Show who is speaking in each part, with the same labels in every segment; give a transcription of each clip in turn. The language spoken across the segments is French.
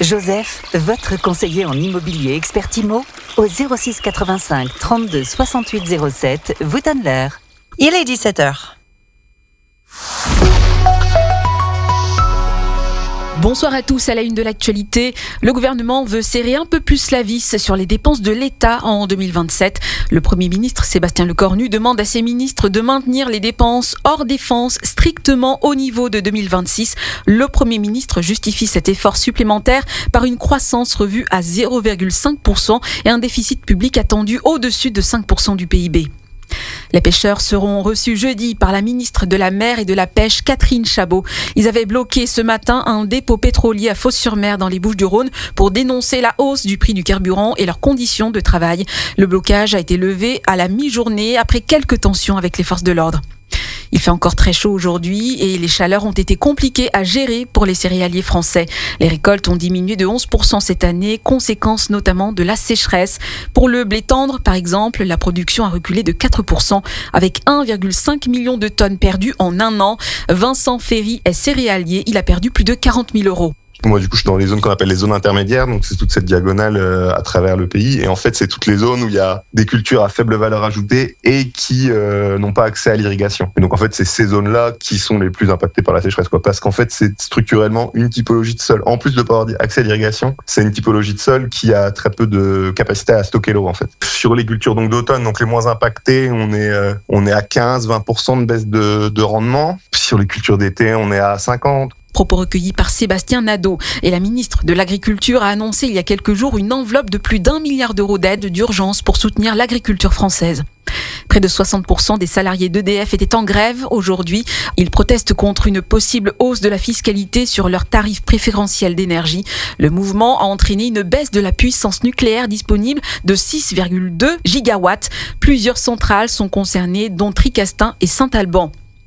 Speaker 1: Joseph, votre conseiller en immobilier expert IMO, au 06 85 32 68 07, vous donne l'heure.
Speaker 2: Il est 17h.
Speaker 3: Bonsoir à tous. À la une de l'actualité, le gouvernement veut serrer un peu plus la vis sur les dépenses de l'État en 2027. Le Premier ministre Sébastien Lecornu demande à ses ministres de maintenir les dépenses hors défense strictement au niveau de 2026. Le Premier ministre justifie cet effort supplémentaire par une croissance revue à 0,5% et un déficit public attendu au-dessus de 5% du PIB. Les pêcheurs seront reçus jeudi par la ministre de la Mer et de la Pêche, Catherine Chabot. Ils avaient bloqué ce matin un dépôt pétrolier à Fos-sur-Mer dans les Bouches-du-Rhône pour dénoncer la hausse du prix du carburant et leurs conditions de travail. Le blocage a été levé à la mi-journée après quelques tensions avec les forces de l'ordre. Il fait encore très chaud aujourd'hui et les chaleurs ont été compliquées à gérer pour les céréaliers français. Les récoltes ont diminué de 11% cette année, conséquence notamment de la sécheresse. Pour le blé tendre, par exemple, la production a reculé de 4% avec 1,5 million de tonnes perdues en un an. Vincent Ferry est céréalier, il a perdu plus de 40 000 euros.
Speaker 4: Moi, du coup, je suis dans les zones qu'on appelle les zones intermédiaires, donc c'est toute cette diagonale à travers le pays. Et en fait, c'est toutes les zones où il y a des cultures à faible valeur ajoutée et qui n'ont pas accès à l'irrigation. Et donc, en fait, c'est ces zones-là qui sont les plus impactées par la sécheresse, quoi. Parce qu'en fait, c'est structurellement une typologie de sol. En plus de pas avoir accès à l'irrigation, c'est une typologie de sol qui a très peu de capacité à stocker l'eau, en fait. Sur les cultures donc d'automne, donc les moins impactées, on est à 15-20% de baisse de rendement. Sur les cultures d'été, on est à 50%.
Speaker 3: Propos recueillis par Sébastien Nadeau. Et la ministre de l'Agriculture a annoncé il y a quelques jours une enveloppe de plus d'1 milliard d'euros d'aide d'urgence pour soutenir l'agriculture française. Près de 60% des salariés d'EDF étaient en grève aujourd'hui. Ils protestent contre une possible hausse de la fiscalité sur leurs tarifs préférentiels d'énergie. Le mouvement a entraîné une baisse de la puissance nucléaire disponible de 6,2 gigawatts. Plusieurs centrales sont concernées, dont Tricastin et Saint-Alban.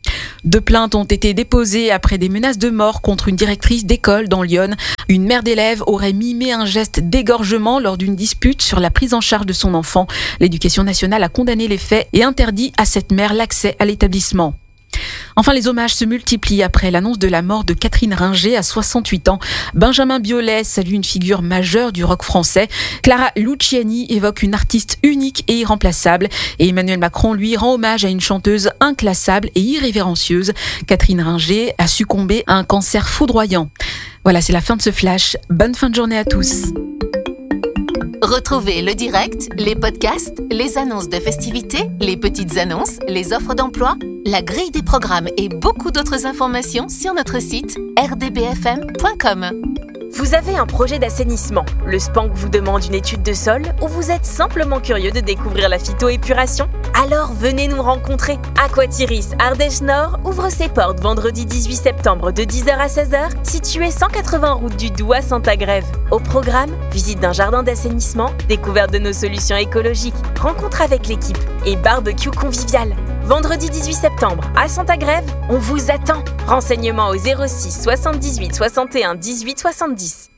Speaker 3: 2 plaintes ont été déposées après des menaces de mort contre une directrice d'école dans l'Yonne. Une mère d'élève aurait mimé un geste d'égorgement lors d'une dispute sur la prise en charge de son enfant. L'éducation nationale a condamné les faits et interdit à cette mère l'accès à l'établissement. Enfin, les hommages se multiplient après l'annonce de la mort de Catherine Ringer à 68 ans. Benjamin Biolay salue une figure majeure du rock français. Clara Luciani évoque une artiste unique et irremplaçable. Et Emmanuel Macron, lui, rend hommage à une chanteuse inclassable et irrévérencieuse. Catherine Ringer a succombé à un cancer foudroyant. Voilà, c'est la fin de ce flash. Bonne fin de journée à tous.
Speaker 5: Retrouvez le direct, les podcasts, les annonces de festivités, les petites annonces, les offres d'emploi, la grille des programmes et beaucoup d'autres informations sur notre site rdbfm.com.
Speaker 6: Vous avez un projet d'assainissement, le SPANC vous demande une étude de sol ou vous êtes simplement curieux de découvrir la phytoépuration? Alors venez nous rencontrer. Aquatiris Ardèche Nord ouvre ses portes vendredi 18 septembre de 10h à 16h, situé 180 route du Doubs à Saint-Agrève. Au programme, visite d'un jardin d'assainissement, découverte de nos solutions écologiques, rencontre avec l'équipe et barbecue convivial. Vendredi 18 septembre, à Saint-Agrève, on vous attend. Renseignements au 06 78 61 18 70.